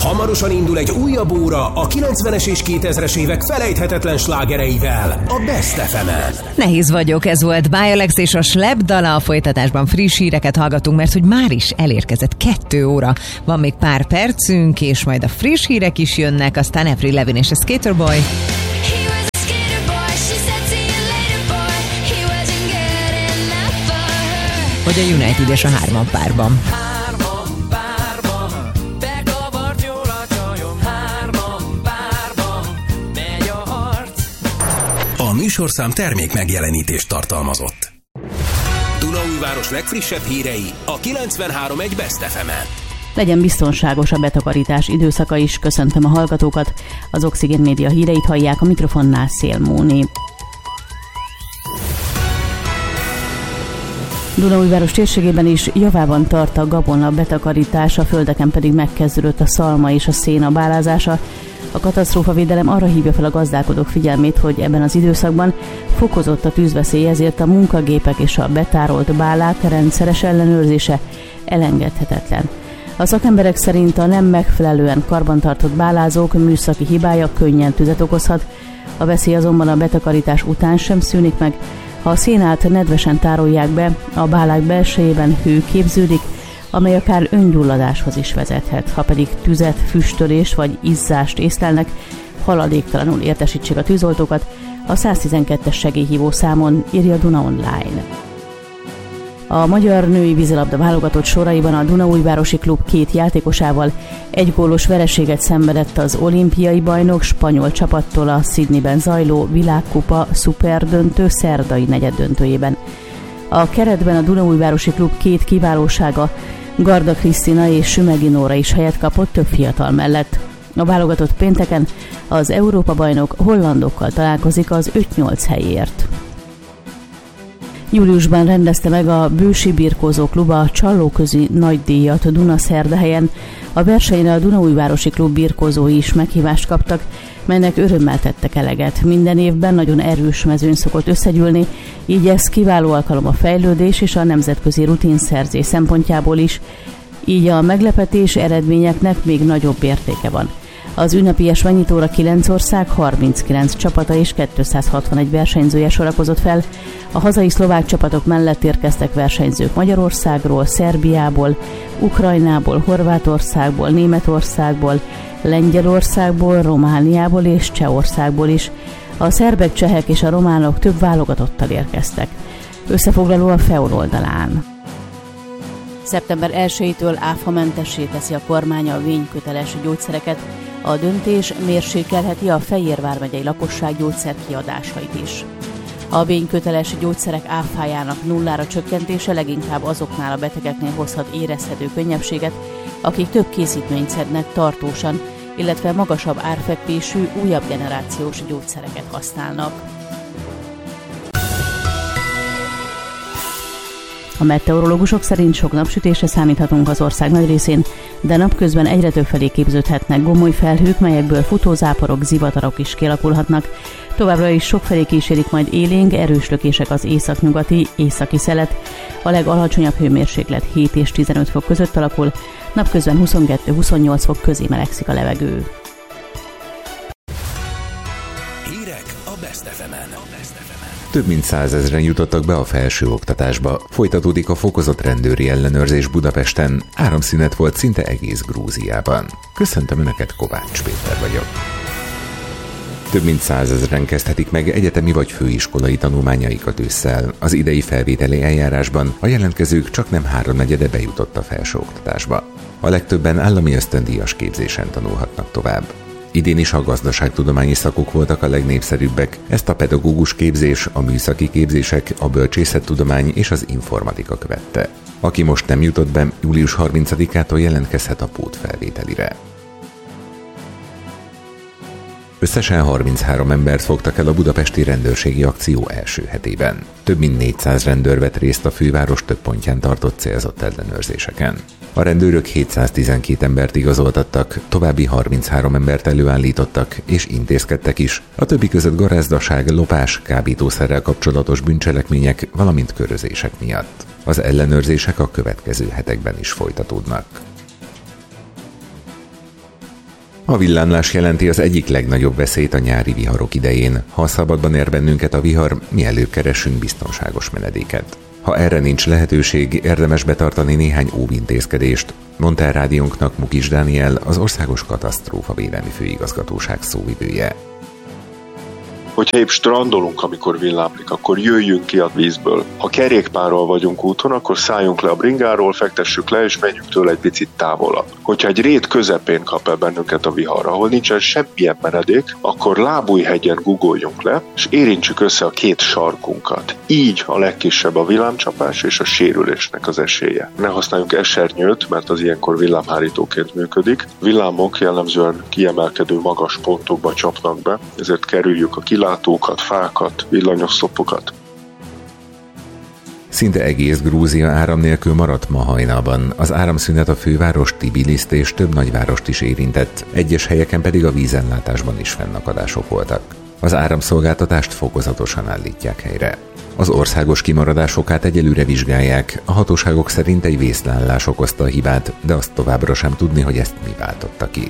Hamarosan indul egy újabb óra a 90-es és 2000-es évek felejthetetlen slágereivel a Best FM-en. Nehéz vagyok, ez volt Bialex és a Slap dala. A folytatásban friss híreket hallgatunk, mert hogy már is elérkezett 2 óra. Van még pár percünk, és majd a friss hírek is jönnek, aztán Avril Lavigne és a Skater Boy. Hogy a United és a hárman párban. A műsorszám termék megjelenítést tartalmazott. Dunaújváros legfrissebb hírei a 93.1 Best FM-en. Legyen biztonságos a betakarítás időszaka is. Köszöntöm a hallgatókat. Az Oxigén Média híreit hallják, a mikrofonnál Szél Móni. Dunaújváros térségében is javában tart a gabona betakarítás, a földeken pedig megkezdődött a szalma és a széna bálázása. A katasztrófavédelem arra hívja fel a gazdálkodók figyelmét, hogy ebben az időszakban fokozott a tűzveszély, ezért a munkagépek és a betárolt bálák rendszeres ellenőrzése elengedhetetlen. A szakemberek szerint a nem megfelelően karbantartott bálázók műszaki hibája könnyen tüzet okozhat. A veszély azonban a betakarítás után sem szűnik meg. Ha a szénát nedvesen tárolják be, a bálák belsejében hő képződik, amely akár öngyulladáshoz is vezethet. Ha pedig tüzet, füstölést vagy izzást észlelnek, haladéktalanul értesítsék a tűzoltókat a 112-es segélyhívó számon, írja Duna Online. A magyar női vízilabda válogatott soraiban a Dunaújvárosi klub 2 játékosával 1 gólos vereséget szenvedett az olimpiai bajnok spanyol csapattól a Sydneyben zajló világkupa szuperdöntő szerdai negyeddöntőjében. A keretben a Dunaújvárosi klub 2 kiválósága, Garda Krisztina és Sümegi Nóra is helyet kapott több fiatal mellett. A válogatott pénteken az Európa-bajnok hollandokkal találkozik az 5-8 helyért. Júliusban rendezte meg a Bősi Birkózó Klub a Csallóközi nagydíjat Dunaszerdahelyen. A versenyen a Dunaújvárosi klub birkózói is meghívást kaptak, melynek örömmel tettek eleget. Minden évben nagyon erős mezőny szokott összegyűlni, így ez kiváló alkalom a fejlődés és a nemzetközi rutinszerzés szempontjából is, így a meglepetés eredményeknek még nagyobb értéke van. Az ünnepies megnyitóra 9 ország, 39 csapata és 261 versenyzője sorakozott fel. A hazai szlovák csapatok mellett érkeztek versenyzők Magyarországról, Szerbiából, Ukrajnából, Horvátországból, Németországból, Lengyelországból, Romániából és Csehországból is. A szerbek, csehek és a románok több válogatottal érkeztek. Összefoglaló a FEOL oldalán. Szeptember 1-től áfamentessé teszi a kormány a vényköteles gyógyszereket. A döntés mérsékelheti a Fejér vármegyei lakosság gyógyszerkiadásait is. A vényköteles gyógyszerek áfájának nullára csökkentése leginkább azoknál a betegeknél hozhat érezhető könnyebbséget, akik több készítményt szednek tartósan, illetve magasabb árfekvésű, újabb generációs gyógyszereket használnak. A meteorológusok szerint sok napsütésre számíthatunk az ország nagy részén, de napközben egyre többfelé képződhetnek gomoly felhők, melyekből futózáporok, zivatarok is kialakulhatnak. Továbbra is sokfelé kísérik majd élénk, erős lökések az északnyugati, északi szelet. A legalcsonyabb hőmérséklet 7 és 15 fok között alakul, napközben 22-28 fok közé melegszik a levegő. Hírek a Best FM-en. Több mint 100 000-en jutottak be a felsőoktatásba. Folytatódik a fokozott rendőri ellenőrzés Budapesten. Áramszünet volt szinte egész Grúziában. Köszöntöm Önöket, Kovács Péter vagyok. Több mint 100 000-en kezdhetik meg egyetemi vagy főiskolai tanulmányaikat ősszel. Az idei felvételi eljárásban a jelentkezők csaknem 3/4 bejutott a felsőoktatásba. A legtöbben állami ösztöndíjas képzésen tanulhatnak tovább. Idén is a gazdaságtudományi szakok voltak a legnépszerűbbek, ezt a pedagógus képzés, a műszaki képzések, a bölcsészettudomány és az informatika követte. Aki most nem jutott be, július 30-ától jelentkezhet a pótfelvételire. Összesen 33 embert fogtak el a budapesti rendőrségi akció első hetében. Több mint 400 rendőr vett részt a főváros több pontján tartott célzott ellenőrzéseken. A rendőrök 712 embert igazoltattak, további 33 embert előállítottak és intézkedtek is, a többi között garázdaság, lopás, kábítószerrel kapcsolatos bűncselekmények, valamint körözések miatt. Az ellenőrzések a következő hetekben is folytatódnak. A villámlás jelenti az egyik legnagyobb veszélyt a nyári viharok idején. Ha szabadban ér bennünket a vihar, mielőbb keressünk biztonságos menedéket. Ha erre nincs lehetőség, érdemes betartani néhány óvintézkedést, mondta el rádiónknak Mukis Dániel, az Országos Katasztrófavédelmi Főigazgatóság szóvivője. Hogyha épp strandolunk, amikor villámlik, akkor jöjjünk ki a vízből. Ha kerékpárral vagyunk úton, akkor szálljunk le a bringáról, fektessük le, és menjünk tőle egy picit távolabb. Hogyha egy rét közepén kap el bennünket a vihar, ahol nincsen semmilyen menedék, akkor Lábújhegyen guggoljunk le, és érintsük össze a két sarkunkat. Így a legkisebb a villámcsapás és a sérülésnek az esélye. Ne használjunk esernyőt, mert az ilyenkor villámhárítóként működik. Villámok jellemzően kiemelkedő magas pontokba csapnak be, ezért kerüljük a kilátókat, fákat, villanyoszlopokat. Szinte egész Grúzia áram nélkül maradt ma hajnalban. Az áramszünet a főváros Tbiliszt és több nagyvárost is érintett, egyes helyeken pedig a vízellátásban is fennakadások voltak. Az áramszolgáltatást fokozatosan állítják helyre. Az országos kimaradásokát egyelőre vizsgálják, a hatóságok szerint egy vészleállás okozta a hibát, de azt továbbra sem tudni, hogy ezt mi váltotta ki.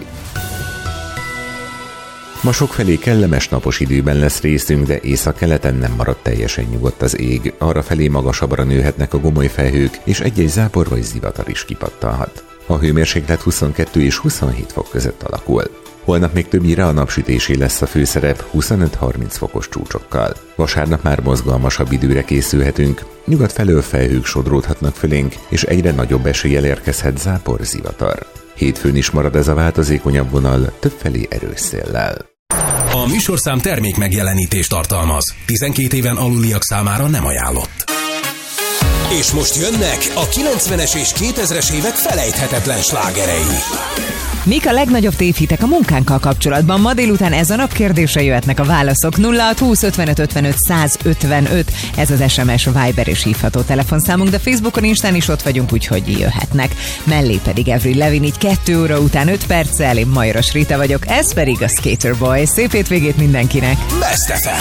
Ma sokfelé kellemes napos időben lesz részünk, de északkeleten nem maradt teljesen nyugodt az ég, arrafelé magasabbra nőhetnek a gomoly felhők, és egy-egy zápor vagy zivatar is kipattanhat. A hőmérséklet 22 és 27 fok között alakul. Holnap még többnyire a napsütésé lesz a főszerep 25-30 fokos csúcsokkal. Vasárnap már mozgalmasabb időre készülhetünk, nyugat felől felhők sodródhatnak fölénk, és egyre nagyobb eséllyel érkezhet zápor, zivatar. Hétfőn is marad ez a változékonyabb vonal, többfelé erős széllel. A műsorszám termék megjelenítést tartalmaz. 12 éven aluliak számára nem ajánlott. És most jönnek a 90-es és 2000-es évek felejthetetlen slágerei. Mik a legnagyobb tévhitek a munkánkkal kapcsolatban? Ma délután ez a nap kérdésre jöhetnek a válaszok. 0620 55 55 155. Ez az SMS, Viber és hívható telefonszámunk, de Facebookon, Instán is ott vagyunk, úgyhogy jöhetnek. Mellé pedig Avril Lavigne így 2 óra után 5 perccel, én Majoros Rita vagyok, ez pedig a Skater Boy. Szép hétvégét mindenkinek! Best FM.